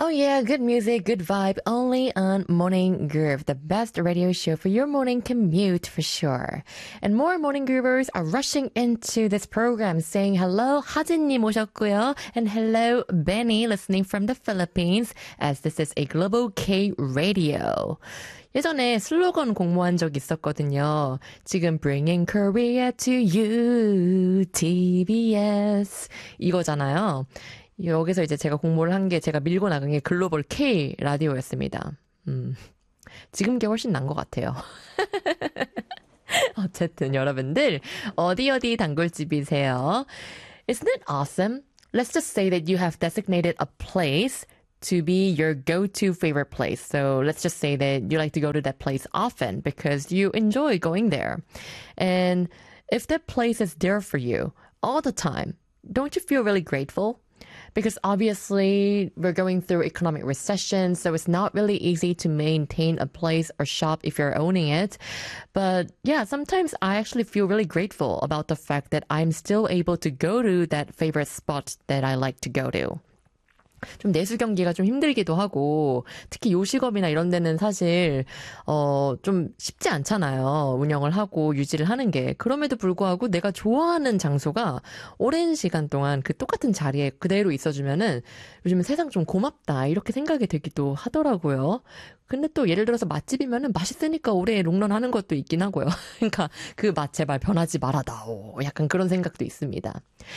Oh yeah, good music, good vibe, only on Morning Groove, the best radio show for your morning commute for sure. And more Morning Groovers are rushing into this program saying hello, 하진님 오셨고요, and hello, Benny, listening from the Philippines, as this is a global K radio. 예전에 슬로건 공모한 적 있었거든요. 지금 Bringing Korea to you, TBS 이거잖아요. 여기서 이제 제가 공모를 한 게 제가 밀고 나간 게 글로벌 K 라디오였습니다. 지금 게 훨씬 난 것 같아요. 어쨌든 여러분들 어디 단골집이세요? Isn't it awesome? Let's just say that you have designated a place to be your go-to favorite place. So let's just say that you like to go to that place often because you enjoy going there. And if that place is there for you all the time, don't you feel really grateful? Because obviously we're going through economic recession, so it's not really easy to maintain a place or shop if you're owning it. But yeah, sometimes I actually feel really grateful about the fact that I'm still able to go to that favorite spot that I like to go to. 좀 내수 경기가 좀 힘들기도 하고 특히 요식업이나 이런 데는 사실 좀 쉽지 않잖아요. 운영을 하고 유지를 하는 게. 그럼에도 불구하고 내가 좋아하는 장소가 오랜 시간 동안 그 똑같은 자리에 그대로 있어주면은 요즘은 세상 좀 고맙다 이렇게 생각이 되기도 하더라고요. 근데 또 예를 들어서 맛집이면은 맛있으니까 오래 롱런하는 것도 있긴 하고요. 그러니까 그 맛 제발 변하지 말아다오. 약간 그런 생각도 있습니다.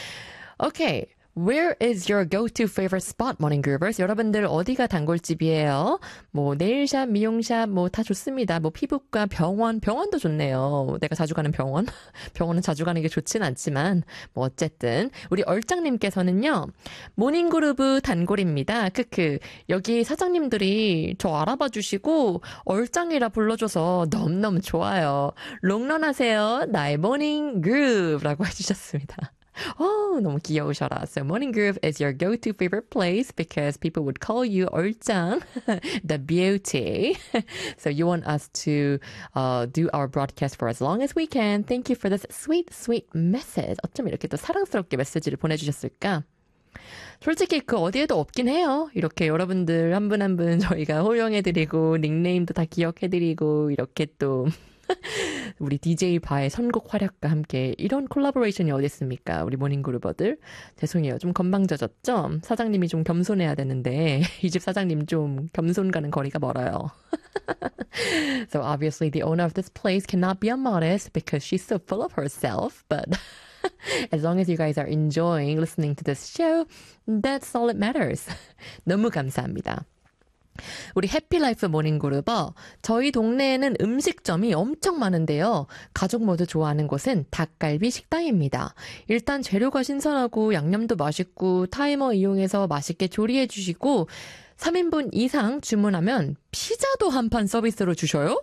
Okay. Where is your go-to favorite spot, Morning Groovers? 여러분들 어디가 단골집이에요? 뭐 네일샵, 미용샵 뭐 다 좋습니다. 뭐 피부과, 병원도 좋네요. 내가 자주 가는 병원. 병원은 자주 가는 게 좋진 않지만 뭐 어쨌든 우리 얼짱님께서는요. 모닝그루브 단골입니다. 크크. 여기 사장님들이 저 알아봐 주시고 얼짱이라 불러줘서 너무너무 좋아요. 롱런하세요. 나의 모닝 그룹라고 해주셨습니다. 너무 귀여우셔라. So Morning Groove is your go-to favorite place because people would call you 얼짱, the beauty. So you want us to do our broadcast for as long as we can. Thank you for this sweet, sweet message. 어쩜 이렇게 또 사랑스럽게 메시지를 보내주셨을까? 솔직히 그 어디에도 없긴 해요. 이렇게 여러분들 한 분 한 분 저희가 호명해드리고 닉네임도 다 기억해드리고 이렇게 또 우리 DJ 바의 선곡 활약과 함께 이런 콜라보레이션이 어디 있습니까? 우리 모닝그루버들. 죄송해요. 좀 건방져졌죠? 사장님이 좀 겸손해야 되는데 이 집 사장님 좀 겸손 가는 거리가 멀어요. So obviously the owner of this place cannot be immodest because she's so full of herself. But as long as you guys are enjoying listening to this show, that's all that matters. 너무 감사합니다. 우리 해피라이프 모닝그룹어 저희 동네에는 음식점이 엄청 많은데요. 가족 모두 좋아하는 곳은 닭갈비 식당입니다. 일단 재료가 신선하고 양념도 맛있고 타이머 이용해서 맛있게 조리해 주시고 3인분 이상 주문하면 피자도 한 판 서비스로 주셔요?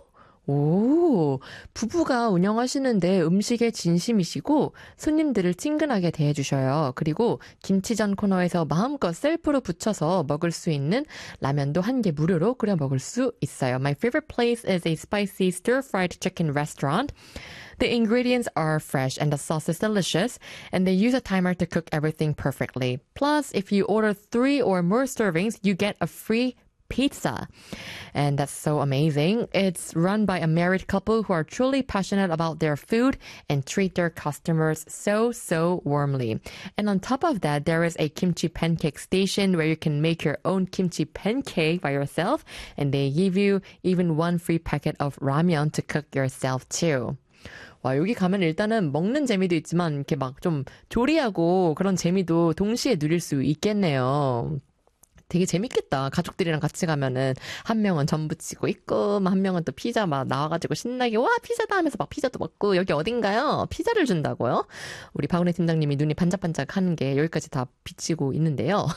오, 부부가 운영하시는데 음식에 진심이시고 손님들을 친근하게 대해주셔요. 그리고 김치전 코너에서 마음껏 셀프로 부쳐서 먹을 수 있는 라면도 한 개 무료로 끓여 먹을 수 있어요. My favorite place is a spicy stir-fried chicken restaurant. The ingredients are fresh and the sauce is delicious, and they use a timer to cook everything perfectly. Plus, if you order 3 or more servings, you get a free pizza. And that's so amazing. It's run by a married couple who are truly passionate about their food and treat their customers so warmly. And on top of that, there is a kimchi pancake station where you can make your own kimchi pancake by yourself. And they give you even one free packet of ramen to cook yourself too. 와, 여기 가면 일단은 먹는 재미도 있지만 이렇게 막 좀 조리하고 그런 재미도 동시에 누릴 수 있겠네요. 되게 재밌겠다. 가족들이랑 같이 가면은 한 명은 전 부치고 있고 한 명은 또 피자 막 나와가지고 신나게 와 피자다 하면서 막 피자도 먹고 여기 어딘가요? 피자를 준다고요? 우리 박은혜 팀장님이 눈이 반짝반짝 하는 게 여기까지 다 비치고 있는데요.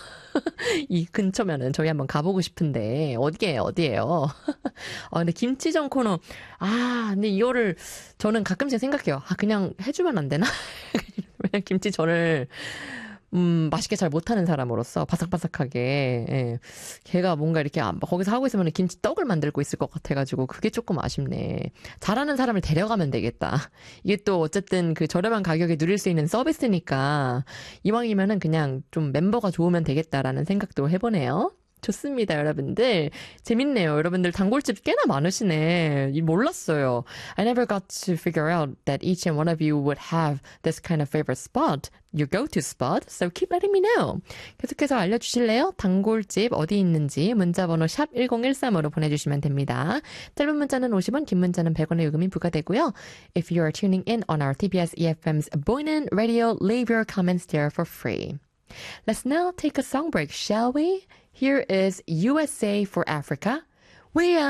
이 근처면은 저희 한번 가보고 싶은데 어디예요? 근데 김치전 코너 근데 이거를 저는 가끔씩 생각해요. 그냥 해주면 안 되나? 그냥 김치전을 맛있게 잘 못하는 사람으로서 바삭바삭하게 예. 걔가 뭔가 이렇게 거기서 하고 있으면 김치떡을 만들고 있을 것 같아가지고 그게 조금 아쉽네. 잘하는 사람을 데려가면 되겠다. 이게 또 어쨌든 그 저렴한 가격에 누릴 수 있는 서비스니까 이왕이면은 그냥 좀 멤버가 좋으면 되겠다라는 생각도 해보네요. 좋습니다, 여러분들. 재밌네요. 여러분들 단골집 꽤나 많으시네. 몰랐어요. I never got to figure out that each and one of you would have this kind of favorite spot, your go-to spot. So keep letting me know. 계속해서 알려주실래요? 단골집 어디 있는지 문자번호 샵 1013으로 보내주시면 됩니다. 짧은 문자는 50원, 긴 문자는 100원의 요금이 부과되고요. If you are tuning in on our TBS EFM's Boynan Radio, leave your comments there for free. Let's now take a song break, shall we? Here is USA for Africa. We are